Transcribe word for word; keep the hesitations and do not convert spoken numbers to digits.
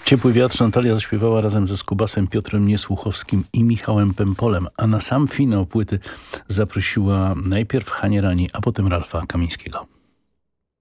Ciepły wiatr Natalia zaśpiewała razem ze Skubasem, Piotrem Niesłuchowskim i Michałem Pempolem, a na sam finał płyty zaprosiła najpierw Hanie Rani, a potem Ralfa Kamińskiego.